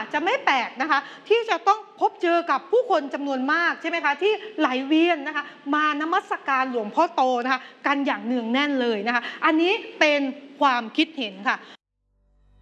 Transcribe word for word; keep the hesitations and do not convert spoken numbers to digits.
จะไม่แปลกนะคะที่จะต้องพบเจอกับผู้คนจำนวนมากใช่ไหมคะที่ไหลเวียนนะคะมานมัสการหลวงพ่อโตนะคะกันอย่างเนืองแน่นเลยนะคะอันนี้เป็นความคิดเห็นค่ะ